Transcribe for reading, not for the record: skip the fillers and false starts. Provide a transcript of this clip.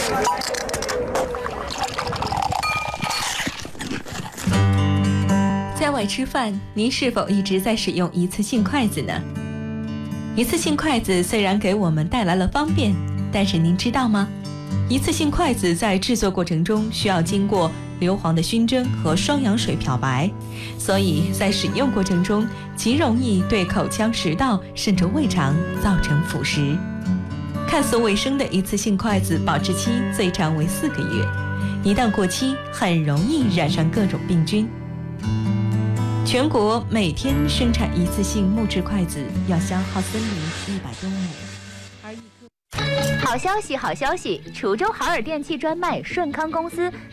在外吃饭，您是否一直在使用一次性筷子呢？一次性筷子虽然给我们带来了方便，但是您知道吗？一次性筷子在制作过程中需要经过硫磺的熏蒸和双氧水漂白，所以在使用过程中极容易对口腔、食道甚至胃肠造成腐蚀。看似卫生的一次性筷子保质期最长为4个月，一旦过期，很容易染上各种病菌。全国每天生产一次性木质筷子要消耗森林100多亩，而好消息，好消息！滁州海尔电器专卖顺康公司